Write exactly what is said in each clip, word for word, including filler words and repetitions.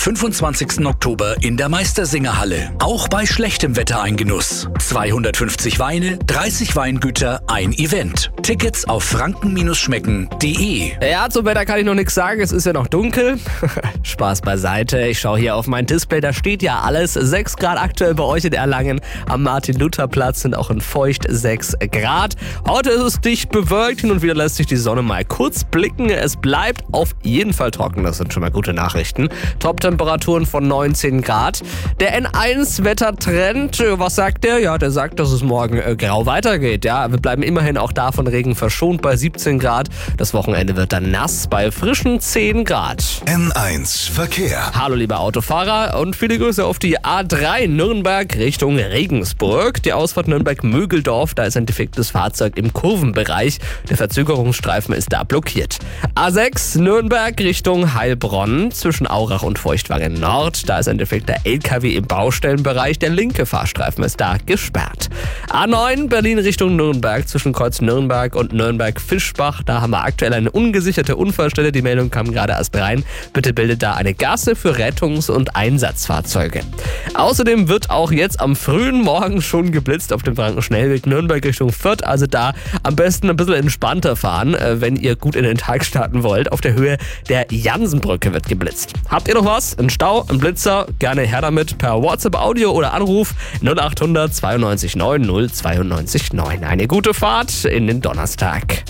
fünfundzwanzigsten Oktober in der Meistersingerhalle. Auch bei schlechtem Wetter ein Genuss. zweihundertfünfzig Weine, dreißig Weingüter, ein Event. Tickets auf franken schmecken punkt de. Ja, zum Wetter kann ich noch nichts sagen, es ist ja noch dunkel. Spaß beiseite, ich schaue hier auf mein Display, da steht ja alles. sechs Grad aktuell bei euch in Erlangen. Am Martin-Luther-Platz sind auch in Feucht sechs Grad. Heute ist es dicht bewölkt, hin und wieder lässt sich die Sonne mal kurz blicken. Es bleibt auf jeden Fall trocken, das sind schon mal gute Nachrichten. Top-Temperaturen von neunzehn Grad. Der N eins Wettertrend, was sagt der? Ja, der sagt, dass es morgen äh, grau weitergeht. Ja, wir bleiben immerhin auch da von Regen verschont bei siebzehn Grad. Das Wochenende wird dann nass bei frischen zehn Grad. N eins Verkehr. Hallo liebe Autofahrer und viele Grüße auf die A drei Nürnberg Richtung Regensburg. Die Ausfahrt Nürnberg-Mögeldorf, da ist ein defektes Fahrzeug im Kurvenbereich. Der Verzögerungsstreifen ist da blockiert. A sechs Nürnberg Richtung Heilbronn zwischen Aurach und Feuchtwangen Nord. Da ist ein defekter L K W im Baustellenbereich. Der linke Fahrstreifen ist da gesperrt. A neun Berlin Richtung Nürnberg zwischen Kreuz Nürnberg und Nürnberg-Fischbach. Da haben wir aktuell eine ungesicherte Unfallstelle. Die Meldung kam gerade erst rein. Bitte bildet da eine Gasse für Rettungs- und Einsatzfahrzeuge. Außerdem wird auch jetzt am frühen Morgen schon geblitzt auf dem Frankenschnellweg Nürnberg Richtung Fürth. Also da am besten ein bisschen entspannter fahren, wenn ihr gut in den Tag starten wollt. Auf der Höhe der Jansenbrücke wird geblitzt. Habt ihr noch was? Ein Stau, ein Blitzer? Gerne her damit per WhatsApp, Audio oder Anruf null achthundert zweiundneunzig neun null zweiundneunzig neun. Eine gute Fahrt in den Donnerstag.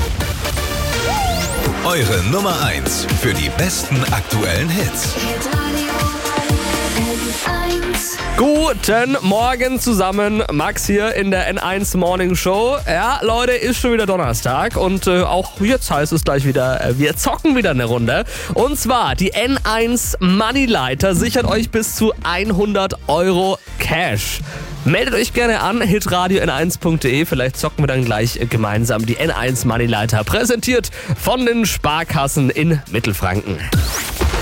Eure Nummer eins für die besten aktuellen Hits. Guten Morgen zusammen, Max hier in der N eins Morning Show. Ja, Leute, ist schon wieder Donnerstag und äh, auch jetzt heißt es gleich wieder, äh, wir zocken wieder eine Runde. Und zwar, die N eins Moneyleiter sichert euch bis zu hundert Euro Cash. Meldet euch gerne an, hitradio n eins punkt de, vielleicht zocken wir dann gleich gemeinsam die N eins Moneyleiter, präsentiert von den Sparkassen in Mittelfranken.